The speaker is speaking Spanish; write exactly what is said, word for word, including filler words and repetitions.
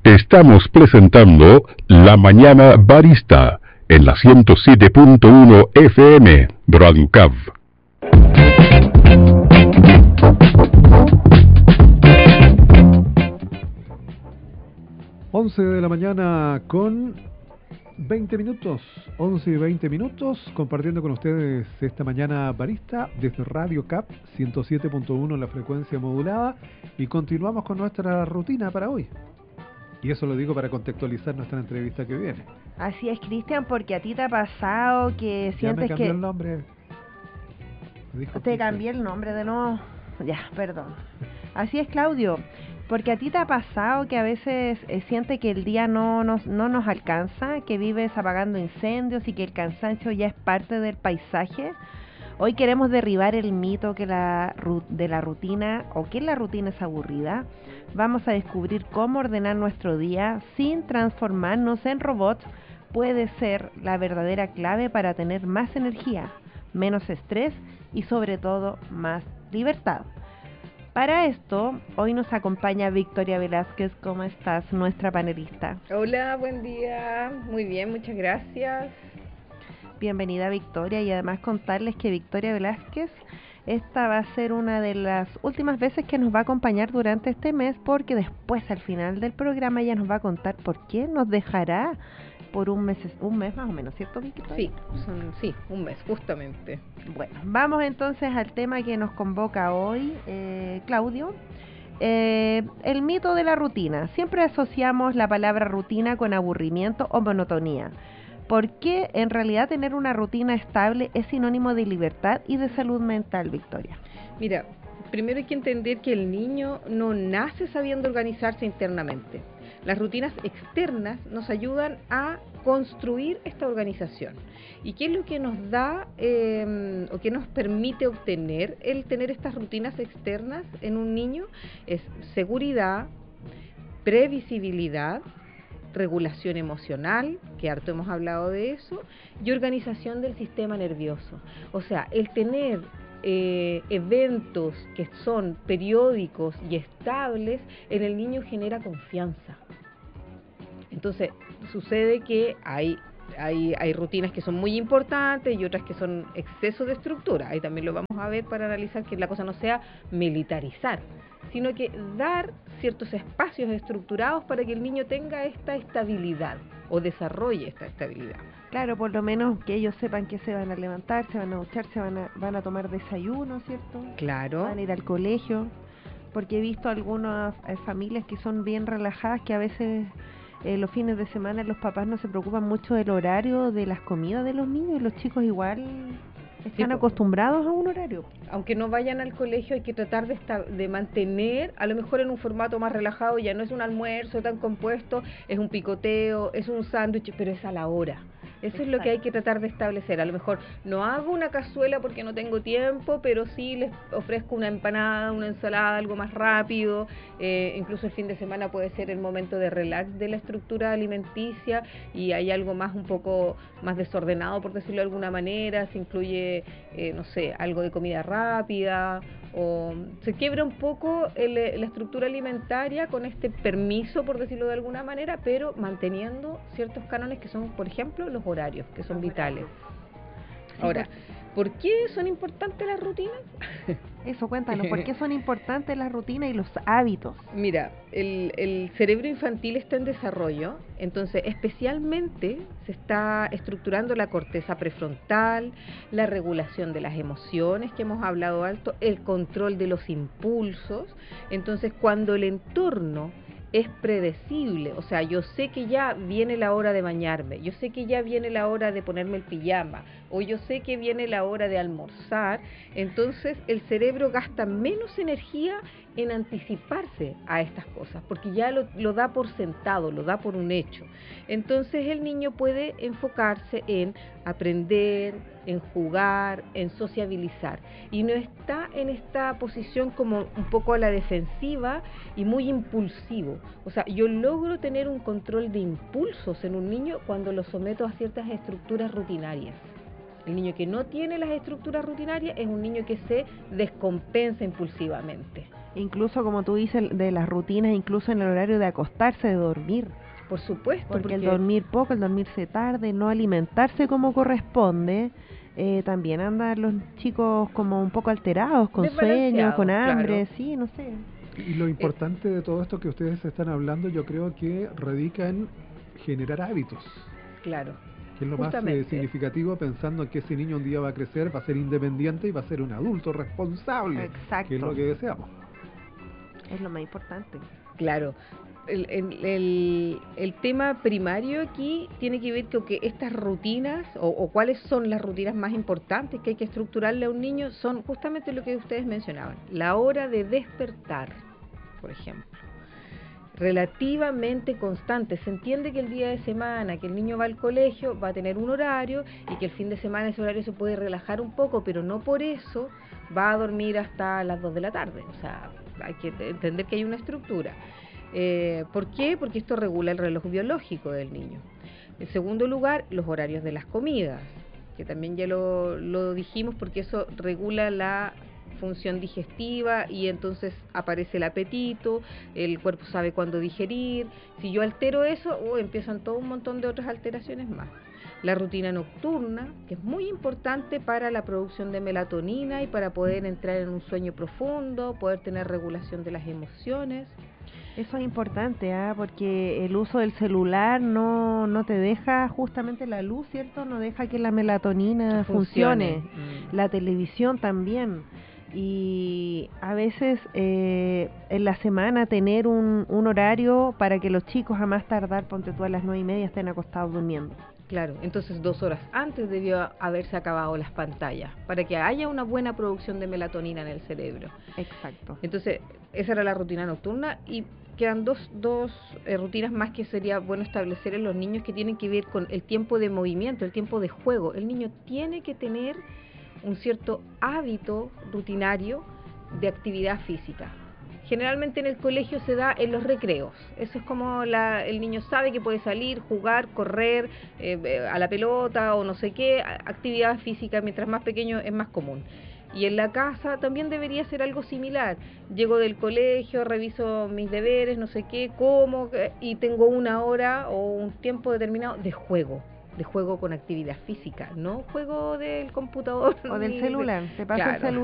Estamos presentando La Mañana Barista en la ciento siete punto uno F M Broadcast. once de la mañana con veinte minutos, once y veinte minutos, compartiendo con ustedes esta mañana barista desde Radio C A P ciento siete punto uno en la frecuencia modulada, y continuamos con nuestra rutina para hoy. Y eso lo digo para contextualizar nuestra entrevista que viene. Así es, Cristian, porque a ti te ha pasado que Ya sientes me cambió que... el nombre. Me dijo Te Cristian. cambié el nombre de nuevo. Ya, perdón. Así es, Claudio, porque a ti te ha pasado que a veces eh, sientes que el día no nos, no nos alcanza, que vives apagando incendios y que el cansancio ya es parte del paisaje. Hoy queremos derribar el mito que la, de la rutina, o que la rutina es aburrida. Vamos a descubrir cómo ordenar nuestro día sin transformarnos en robots puede ser la verdadera clave para tener más energía, menos estrés y sobre todo más libertad. Para esto, hoy nos acompaña Victoria Velázquez. ¿Cómo estás, nuestra panelista? Hola, buen día. Muy bien, muchas gracias. Bienvenida, Victoria, y además contarles que Victoria Velázquez, esta va a ser una de las últimas veces que nos va a acompañar durante este mes, porque después, al final del programa, ella nos va a contar por qué nos dejará por un mes, un mes más o menos, ¿cierto, Victoria? Sí, son, sí, un mes, justamente. Bueno, vamos entonces al tema que nos convoca hoy, eh, Claudio. Eh, el mito de la rutina. Siempre asociamos la palabra rutina con aburrimiento o monotonía. ¿Por qué en realidad tener una rutina estable es sinónimo de libertad y de salud mental, Victoria? Mira, primero hay que entender que el niño no nace sabiendo organizarse internamente. Las rutinas externas nos ayudan a construir esta organización. ¿Y qué es lo que nos da eh, o qué nos permite obtener el tener estas rutinas externas en un niño? Es seguridad, previsibilidad, regulación emocional, que harto hemos hablado de eso, y organización del sistema nervioso. O sea, el tener eh, eventos que son periódicos y estables en el niño genera confianza. Entonces, sucede que hay Hay, hay rutinas que son muy importantes y otras que son exceso de estructura. Ahí también lo vamos a ver para analizar que la cosa no sea militarizar, sino que dar ciertos espacios estructurados para que el niño tenga esta estabilidad o desarrolle esta estabilidad. Claro, por lo menos que ellos sepan que se van a levantar, se van a duchar, se van a, van a tomar desayuno, ¿cierto? Claro. Van a ir al colegio, porque he visto algunas eh, familias que son bien relajadas, que a veces... Eh, los fines de semana los papás no se preocupan mucho del horario de las comidas de los niños, y los chicos igual están sí, acostumbrados a un horario. Aunque no vayan al colegio, hay que tratar de, esta, de mantener, a lo mejor en un formato más relajado, ya no es un almuerzo tan compuesto, es un picoteo, es un sándwich, pero es a la hora. Eso Exacto. Es lo que hay que tratar de establecer. A lo mejor no hago una cazuela porque no tengo tiempo, pero sí les ofrezco una empanada, una ensalada, algo más rápido. Eh, incluso el fin de semana puede ser el momento de relax de la estructura alimenticia, y hay algo más un poco más desordenado, por decirlo de alguna manera. Se incluye, eh, no sé, algo de comida rápida, o se quiebra un poco el, la estructura alimentaria con este permiso, por decirlo de alguna manera, pero manteniendo ciertos cánones que son, por ejemplo, los horarios, que son vitales. Ahora, ¿por qué son importantes las rutinas? Eso, cuéntanos, ¿por qué son importantes las rutinas y los hábitos? Mira, el, el cerebro infantil está en desarrollo, entonces especialmente se está estructurando la corteza prefrontal, la regulación de las emociones, que hemos hablado alto, el control de los impulsos. Entonces, cuando el entorno es predecible, o sea, yo sé que ya viene la hora de bañarme, yo sé que ya viene la hora de ponerme el pijama, o yo sé que viene la hora de almorzar, entonces el cerebro gasta menos energía en anticiparse a estas cosas, porque ya lo, lo da por sentado, lo da por un hecho. Entonces el niño puede enfocarse en aprender, en jugar, en sociabilizar, y no está en esta posición como un poco a la defensiva y muy impulsivo. O sea, yo logro tener un control de impulsos en un niño cuando lo someto a ciertas estructuras rutinarias. El niño que no tiene las estructuras rutinarias es un niño que se descompensa impulsivamente. Incluso, como tú dices, de las rutinas, incluso en el horario de acostarse, de dormir. Por supuesto. Porque, porque el dormir poco, el dormirse tarde, no alimentarse como corresponde, eh, también andan los chicos como un poco alterados, con sueño, con hambre, claro. Sí, no sé. Y lo importante de todo esto que ustedes están hablando, yo creo que radica en generar hábitos. Claro. Que es lo Justamente. más eh, significativo, pensando que ese niño un día va a crecer, va a ser independiente y va a ser un adulto responsable. Exacto. Que es lo que deseamos. Es lo más importante. Claro. El, el, el, el tema primario aquí tiene que ver con que estas rutinas, o, o cuáles son las rutinas más importantes que hay que estructurarle a un niño, son justamente lo que ustedes mencionaban. La hora de despertar, por ejemplo. Relativamente constante. Se entiende que el día de semana que el niño va al colegio va a tener un horario y que el fin de semana ese horario se puede relajar un poco, pero no por eso va a dormir hasta las dos de la tarde. O sea, hay que entender que hay una estructura. Eh, ¿Por qué? Porque esto regula el reloj biológico del niño. En segundo lugar, los horarios de las comidas, que también ya lo, lo dijimos, porque eso regula la función digestiva y entonces aparece el apetito, el cuerpo sabe cuándo digerir. Si yo altero eso, oh, empiezan todo un montón de otras alteraciones más. La rutina nocturna, que es muy importante para la producción de melatonina y para poder entrar en un sueño profundo, poder tener regulación de las emociones. Eso es importante, ¿eh? Porque el uso del celular no, no te deja, justamente la luz, ¿cierto? No deja que la melatonina funcione. funcione. Mm. La televisión también. Y a veces eh, en la semana tener un, un horario para que los chicos a más tardar, ponte tú a las nueve y media, estén acostados durmiendo. Claro, entonces dos horas antes debió haberse acabado las pantallas para que haya una buena producción de melatonina en el cerebro. Exacto. Entonces esa era la rutina nocturna y quedan dos, dos eh, rutinas más que sería bueno establecer en los niños, que tienen que ver con el tiempo de movimiento, el tiempo de juego. El niño tiene que tener un cierto hábito rutinario de actividad física. Generalmente en el colegio se da en los recreos. Eso es como la, el niño sabe que puede salir, jugar, correr eh, a la pelota o no sé qué. Actividad física, mientras más pequeño, es más común. Y en la casa también debería ser algo similar. Llego del colegio, reviso mis deberes, no sé qué, como, y tengo una hora o un tiempo determinado de juego. de juego con actividad física, no juego del computador o del celular, te pasa claro. el celular